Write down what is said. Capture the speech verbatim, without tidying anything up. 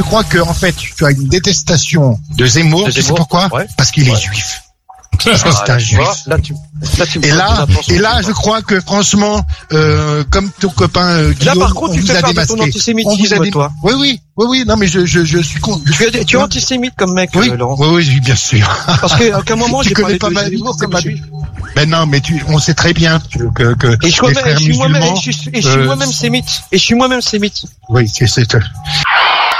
je crois que en fait, tu as une détestation de Zemmour. De Tu sais Zemmour, pourquoi? ouais. Parce qu'il est Ouais. juif. Parce que Ah, c'est un là, tu juif. vois, là, tu, là, tu me Et prends là, des attentions, et là, quoi. je crois que franchement, euh, comme ton copain euh, Là, Guillaume, par contre, on tu vous fais a part de démasqué. ton On vous a antisémitisme, dé- toi. Oui, oui, oui, oui. Non, mais je, je, je suis con. Je Tu suis es, tu es antisémite comme mec, Oui, euh, Laurent. oui, oui, bien sûr. Parce qu'à aucun moment, Tu j'ai connais parlé pas de ma vie, Zemmour c'est comme ma un vie. juif. Ben non, mais tu, on sait très bien que, que, que Et je, les et frères je suis moi-même, musulmans. et je, suis- et je suis euh, moi-même sémite. Et je suis moi-même sémite. Oui, c'est, c'est,